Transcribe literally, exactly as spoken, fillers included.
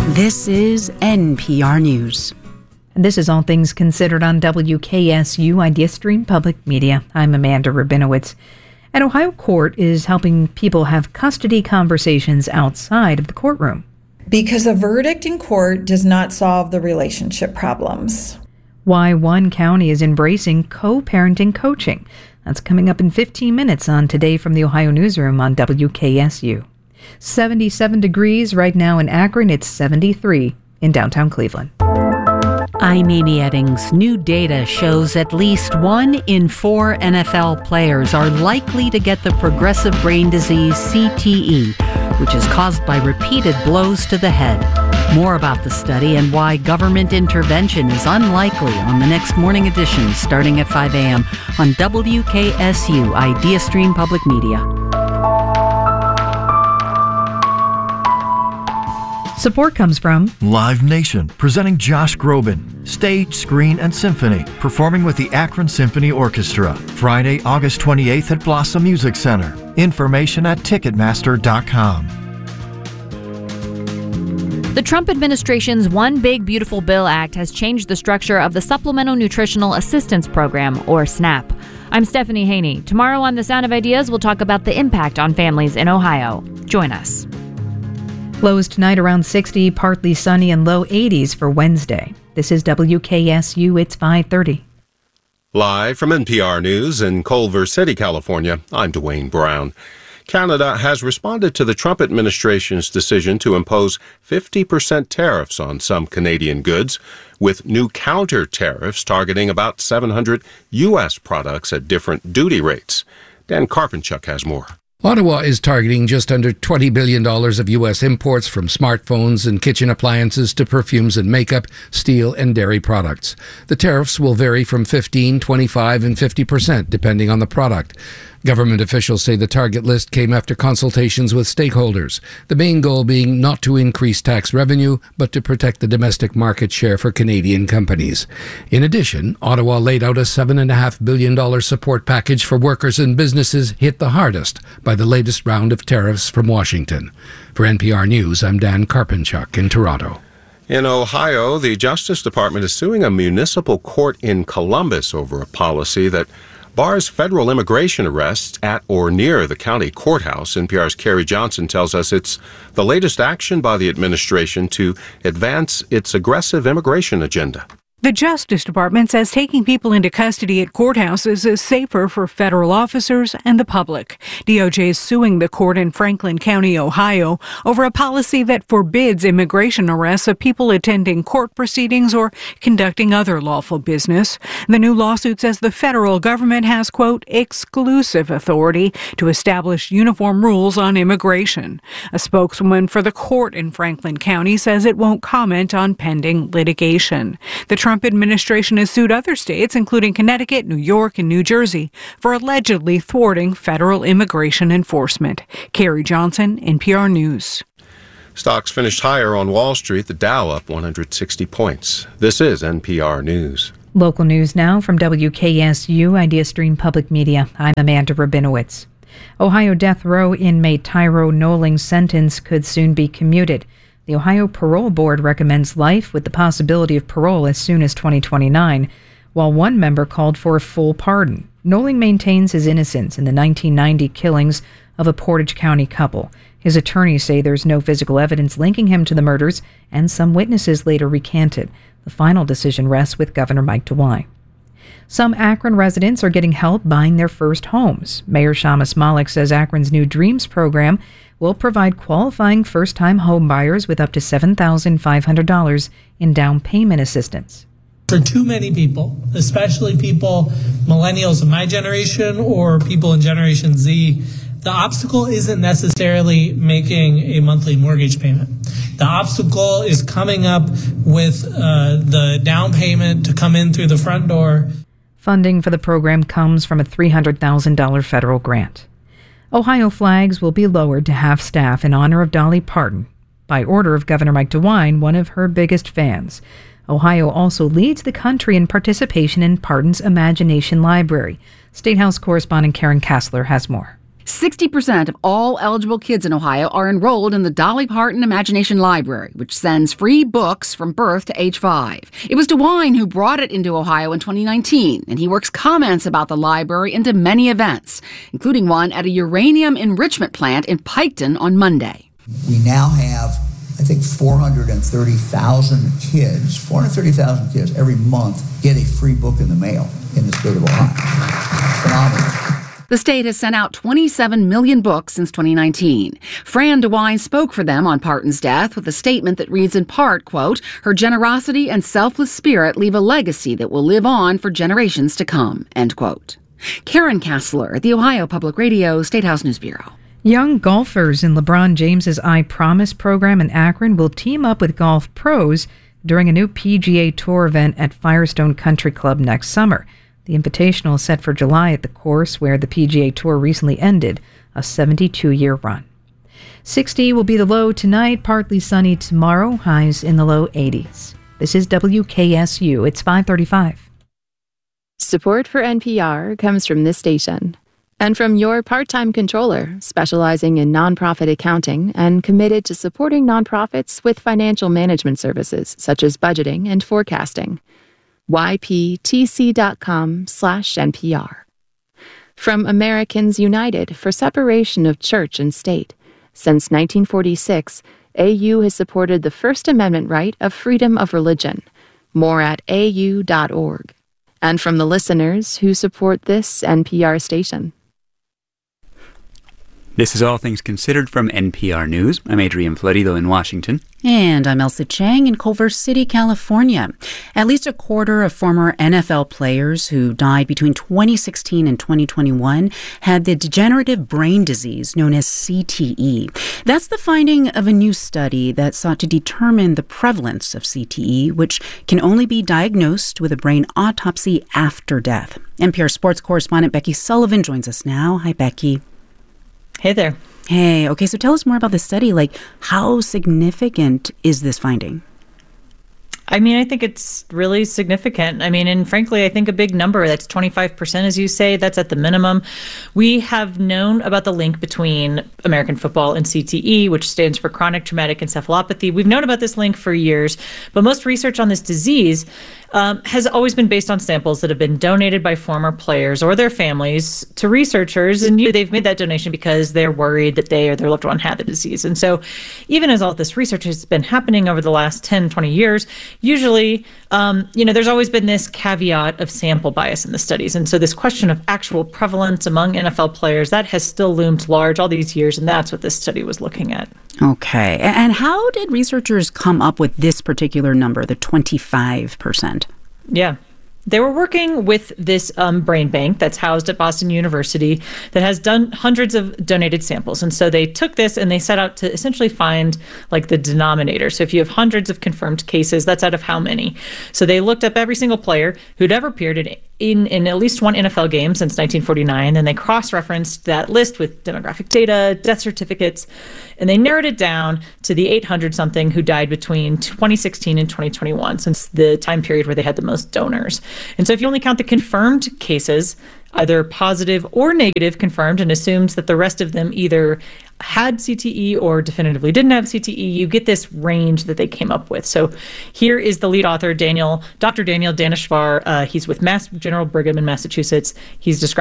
This is N P R News. And this is All Things Considered on W K S U IdeaStream Public Media. I'm Amanda Rabinowitz. An Ohio court is helping people have custody conversations outside of the courtroom. Because a verdict in court does not solve the relationship problems. Why one county is embracing co-parenting coaching. That's coming up in fifteen minutes on Today from the Ohio Newsroom on W K S U. seventy-seven degrees right now in Akron. It's seventy-three in downtown Cleveland. I'm Amy Eddings. New data shows at least one in four N F L players are likely to get the progressive brain disease C T E, which is caused by repeated blows to the head. More about the study and why government intervention is unlikely on the next morning edition starting at five a.m. on W K S U IdeaStream Public Media. Support comes from Live Nation, presenting Josh Groban, stage, screen, and symphony, performing with the Akron Symphony Orchestra, Friday, August twenty-eighth at Blossom Music Center. Information at Ticketmaster dot com. The Trump administration's One Big Beautiful Bill Act has changed the structure of the Supplemental Nutritional Assistance Program, or SNAP. I'm Stephanie Haney. Tomorrow on The Sound of Ideas, we'll talk about the impact on families in Ohio. Join us. Lows tonight around sixty, partly sunny, and low eighties for Wednesday. This is W K S U. It's five thirty. Live from N P R News in Culver City, California, I'm Dwayne Brown. Canada has responded to the Trump administration's decision to impose fifty percent tariffs on some Canadian goods, with new counter tariffs targeting about seven hundred U S products at different duty rates. Dan Karpenchuk has more. Ottawa is targeting just under twenty billion dollars of U S imports, from smartphones and kitchen appliances to perfumes and makeup, steel and dairy products. The tariffs will vary from fifteen, twenty-five and fifty percent depending on the product. Government officials say the target list came after consultations with stakeholders, the main goal being not to increase tax revenue, but to protect the domestic market share for Canadian companies. In addition, Ottawa laid out a seven point five billion dollars support package for workers and businesses hit the hardest by the latest round of tariffs from Washington. For N P R News, I'm Dan Karpenchuk in Toronto. In Ohio, the Justice Department is suing a municipal court in Columbus over a policy that bars federal immigration arrests at or near the county courthouse. N P R's Carrie Johnson tells us it's the latest action by the administration to advance its aggressive immigration agenda. The Justice Department says taking people into custody at courthouses is safer for federal officers and the public. D O J is suing the court in Franklin County, Ohio, over a policy that forbids immigration arrests of people attending court proceedings or conducting other lawful business. The new lawsuit says the federal government has, quote, exclusive authority to establish uniform rules on immigration. A spokeswoman for the court in Franklin County says it won't comment on pending litigation. The Trump administration has sued other states, including Connecticut, New York, and New Jersey, for allegedly thwarting federal immigration enforcement. Carrie Johnson, N P R News. Stocks finished higher on Wall Street, the Dow up one hundred sixty points. This is N P R News. Local news now from W K S U IdeaStream Public Media. I'm Amanda Rabinowitz. Ohio death row inmate Tyro Knowling's sentence could soon be commuted. The Ohio Parole Board recommends life with the possibility of parole as soon as twenty twenty-nine, while one member called for a full pardon. Knowling maintains his innocence in the nineteen ninety killings of a Portage County couple. His attorneys say there's no physical evidence linking him to the murders, and some witnesses later recanted. The final decision rests with Governor Mike DeWine. Some Akron residents are getting help buying their first homes. Mayor Shamus Malik says Akron's new Dreams program will provide qualifying first-time home buyers with up to seven thousand five hundred dollars in down payment assistance. For too many people, especially people, millennials in my generation or people in Generation Z, the obstacle isn't necessarily making a monthly mortgage payment. The obstacle is coming up with uh, the down payment to come in through the front door. Funding for the program comes from a three hundred thousand dollars federal grant. Ohio flags will be lowered to half-staff in honor of Dolly Parton, by order of Governor Mike DeWine, one of her biggest fans. Ohio also leads the country in participation in Parton's Imagination Library. State House correspondent Karen Kassler has more. sixty percent of all eligible kids in Ohio are enrolled in the Dolly Parton Imagination Library, which sends free books from birth to age five. It was DeWine who brought it into Ohio in twenty nineteen, and he works comments about the library into many events, including one at a uranium enrichment plant in Piketon on Monday. We now have, I think, four hundred thirty thousand kids, four hundred thirty thousand kids every month get a free book in the mail in the state of Ohio. Phenomenal. The state has sent out twenty-seven million books since twenty nineteen. Fran DeWine spoke for them on Parton's death with a statement that reads in part, quote, "Her generosity and selfless spirit leave a legacy that will live on for generations to come," end quote. Karen Kassler at the Ohio Public Radio State House News Bureau. Young golfers in LeBron James's I Promise program in Akron will team up with golf pros during a new P G A Tour event at Firestone Country Club next summer. The Invitational is set for July at the course where the P G A Tour recently ended a seventy-two-year run. sixty will be the low tonight, partly sunny tomorrow, highs in the low eighties. This is W K S U. It's five thirty-five. Support for N P R comes from this station and from your part-time controller, specializing in nonprofit accounting and committed to supporting nonprofits with financial management services such as budgeting and forecasting. Y P T C dot com slash N P R. From Americans United for Separation of Church and State. Since nineteen forty-six, A U has supported the First Amendment right of freedom of religion. More at A U dot org. And from the listeners who support this N P R station. This is All Things Considered from N P R News. I'm Adrian Florido in Washington. And I'm Elsa Chang in Culver City, California. At least a quarter of former N F L players who died between twenty sixteen and twenty twenty-one had the degenerative brain disease known as C T E. That's the finding of a new study that sought to determine the prevalence of C T E, which can only be diagnosed with a brain autopsy after death. N P R sports correspondent Becky Sullivan joins us now. Hi, Becky. Hey there. Hey, okay, so tell us more about the study. Like, how significant is this finding? I mean, I think it's really significant. I mean, and frankly, I think a big number, that's twenty-five percent, as you say, that's at the minimum. We have known about the link between American football and C T E, which stands for chronic traumatic encephalopathy. We've known about this link for years, but most research on this disease um, has always been based on samples that have been donated by former players or their families to researchers, and they've made that donation because they're worried that they or their loved one had the disease. And so even as all this research has been happening over the last ten, twenty years, usually, um, you know, there's always been this caveat of sample bias in the studies. And so this question of actual prevalence among N F L players, that has still loomed large all these years, and that's what this study was looking at. Okay. And how did researchers come up with this particular number, the twenty-five percent? Yeah. They were working with this um, brain bank that's housed at Boston University that has done hundreds of donated samples. And so they took this and they set out to essentially find like the denominator. So if you have hundreds of confirmed cases, that's out of how many? So they looked up every single player who'd ever appeared in, in, in at least one N F L game since nineteen forty-nine. And they cross-referenced that list with demographic data, death certificates, and they narrowed it down to the eight hundred something who died between twenty sixteen and twenty twenty-one, since the time period where they had the most donors. And so if you only count the confirmed cases, either positive or negative confirmed, and assumes that the rest of them either had C T E or definitively didn't have C T E, you get this range that they came up with. So here is the lead author, Daniel, Doctor Daniel Daneshvar. Uh, he's with Mass General Brigham in Massachusetts. He's described